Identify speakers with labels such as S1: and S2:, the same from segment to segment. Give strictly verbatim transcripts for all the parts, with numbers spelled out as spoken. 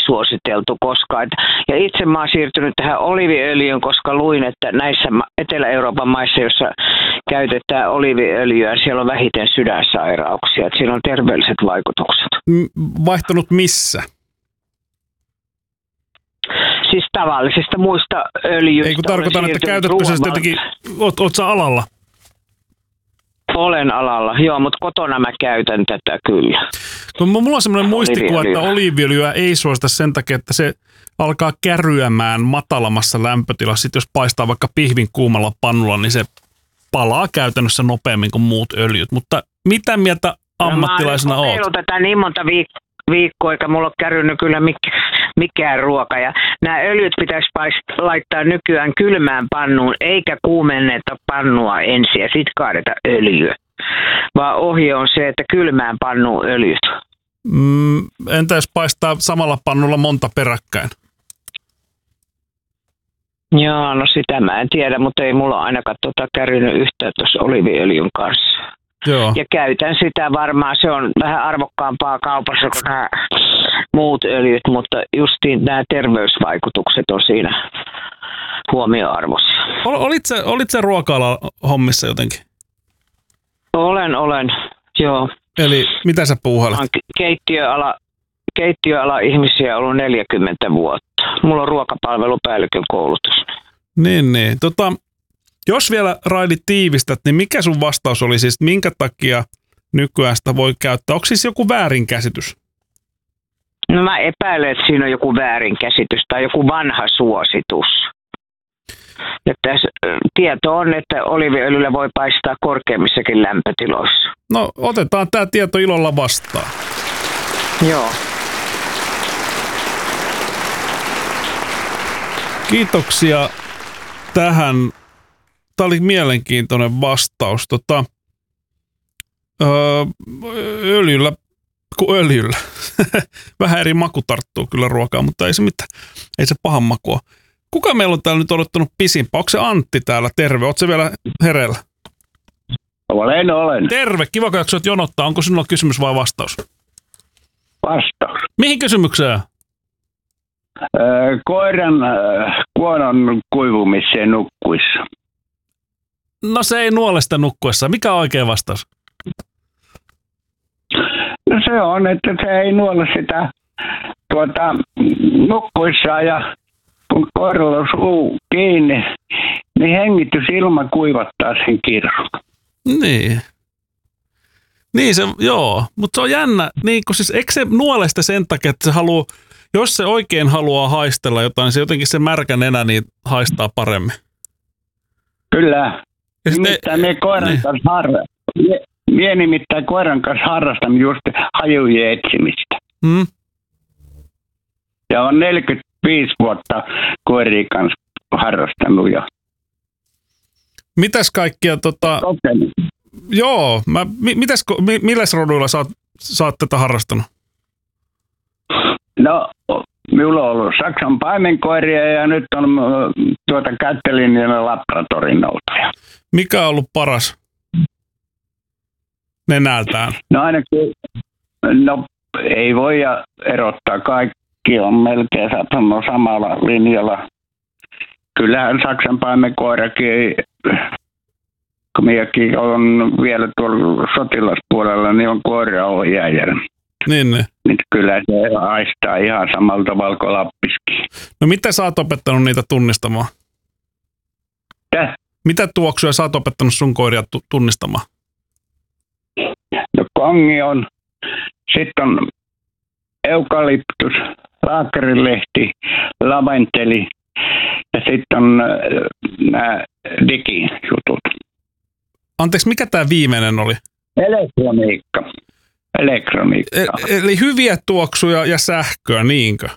S1: suositeltu koskaan. Ja itse mä oon siirtynyt tähän oliiviöljyyn, koska luin, että näissä Etelä-Euroopan maissa, joissa käytetään oliiviöljyä, siellä on vähiten sydänsairauksia. Että siellä on terveelliset vaikutukset.
S2: Vaihtunut missä?
S1: Siis tavallisista muista öljyistä.
S2: Ei kun tarkoitan, että käytätkö sä sitten jotenkin, oot, oot sä alalla?
S1: Olen alalla, joo, mutta kotona mä käytän tätä kyllä.
S2: No, mulla on semmoinen muistikuva, että oliiviöljyä ei suosita sen takia, että se alkaa käryämään matalammassa lämpötilassa. Sitten jos paistaa vaikka pihvin kuumalla pannulla, niin se palaa käytännössä nopeammin kuin muut öljyt. Mutta mitä mieltä ammattilaisena
S1: no,
S2: oot?
S1: Mä oon tätä niin monta viikkoa. viikko, eikä mulla ole kärynyt kyllä mikään ruoka. Ja nämä öljyt pitäisi paist- laittaa nykyään kylmään pannuun, eikä kuumenneta pannua ensin ja sitten kaadeta öljyä. Vaan ohje on se, että kylmään pannuun öljyt.
S2: Mm, entä jos paistaa samalla pannulla monta peräkkäin?
S1: Joo, no sitä mä en tiedä, mutta ei mulla ainakaan tota kärynyt yhtään tuossa oliiviöljyn kanssa.
S2: Joo.
S1: Ja käytän sitä varmaan, se on vähän arvokkaampaa kaupassa kuin nämä muut öljyt, mutta justiin nämä terveysvaikutukset on siinä huomioarvossa.
S2: Olit sä, olit sä ruoka-alan hommissa jotenkin?
S1: Olen, olen, joo.
S2: Eli mitä sä puuhailet?
S1: Keittiöala, keittiöala ihmisiä on ollut neljäkymmentä vuotta. Mulla on ruokapalvelupäällikön koulutus.
S2: Niin, niin. Tota, jos vielä Raili tiivistät, niin mikä sun vastaus oli siis, minkä takia nykyään sitä voi käyttää? Onko siis joku väärinkäsitys?
S1: No mä epäilen, että siinä on joku väärinkäsitys tai joku vanha suositus. Että tieto on, että oliiviöljyllä voi paistaa korkeammissakin lämpötiloissa.
S2: No otetaan tämä tieto ilolla vastaan.
S1: Joo.
S2: Kiitoksia tähän. Tämä oli mielenkiintoinen vastaus. Tota, öö, öljyllä, kuin öljyllä. Vähän eri maku tarttuu kyllä ruokaa, mutta ei se mitään. Ei se pahan makua. Kuka meillä on täällä nyt odottanut pisimpää? Onko se Antti täällä? Terve. Oletko se vielä hereillä?
S3: Olen, olen.
S2: Terve. Kiva, kun jaksot jonottaa. Onko sinulla kysymys vai vastaus?
S3: Vastaus.
S2: Mihin kysymykseen?
S3: Öö, koiran öö, kuonon kuivumiseen nukkuissa.
S2: No se ei nuolesta nukkuessa. Mikä on oikea vastaus?
S3: No se on, että se ei nuole sitä tuota, nukkuissaan ja kun koiralla on suu kiinni, niin hengitysilma kuivattaa sen kirsun.
S2: Niin. Niin se, joo. Mutta se on jännä. Niin, kun siis, eikö se nuole sitä sen takia, että se haluaa, jos se oikein haluaa haistella jotain, niin se jotenkin se märkä nenä niin haistaa paremmin.
S3: Kyllä.
S2: Ja
S3: nimittäin me koiran niin. kanssa harrastan. Mie, mie nimittäin koiran kanssa harrastan just hajujen etsimistä.
S2: Hmm.
S3: Ja on neljäkymmentäviisi vuotta koirien kanssa harrastanut jo.
S2: Mitäs kaikkia tota...
S3: Kokenut.
S2: Joo, mä, mitäs, milläs roduilla sä oot, sä oot tätä harrastanut?
S3: No, minulla on ollut Saksan paimenkoiria ja nyt on tuota Kättelinjan Labratorin noutoja.
S2: Mikä on ollut paras nenältään?
S3: No ainakin, no ei voi erottaa, kaikki on melkein satanut samalla linjalla. Kyllähän Saksan paimenkoirakin, kun minäkin on vielä tuolla sotilaspuolella, niin on koiraohjaaja.
S2: Niin, niin.
S3: Niin kyllä se aistaa ihan samalla tavalla kuin Lappiskin.
S2: No mitä sä oot opettanut niitä tunnistamaan?
S3: Täh?
S2: Mitä tuoksuja sä oot opettanut sun koiria tu- tunnistamaan?
S3: No kongi on, sitten on eukalyptus, laakerilehti, laventeli ja sitten on äh, nämä digijutut.
S2: Anteeksi, mikä tää viimeinen oli?
S3: Elektroniikka. Elektroniikka.
S2: E- eli hyviä tuoksuja ja sähköä, niinkö?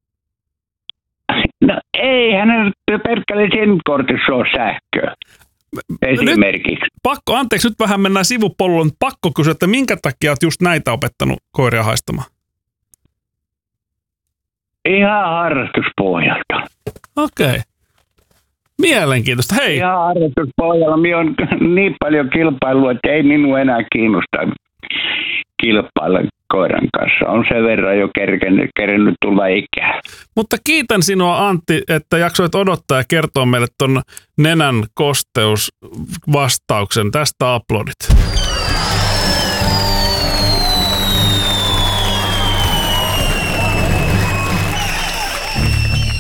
S3: No eihän ne perkele sen kortissa ole sähköä. Esimerkiksi.
S2: Nyt, pakko, anteeksi, nyt vähän mennään sivupolluun. Pakko kysyä, että minkä takia olet just näitä opettanut koiria haistamaan?
S3: Ihan harrastuspohjalta.
S2: Okei. Okay. Mielenkiintoista. Hei.
S3: Ihan harrastuspohjalla. Minä on niin paljon kilpailua, että ei minua enää kiinnosta kilpailla. koiran kanssa. On sen verran jo kerkenyt, kerännyt tulla ikää.
S2: Mutta kiitän sinua, Antti, että jaksoit odottaa ja kertoa meille ton nenän kosteusvastauksen. Tästä aplodit.